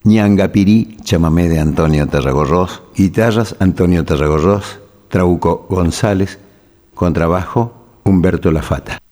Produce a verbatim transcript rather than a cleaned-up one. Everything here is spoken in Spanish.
Ñangapirí, chamamé de Antonio Tarragorros, guitarras Antonio Tarragorros, Trauco González, contrabajo Humberto Lafata.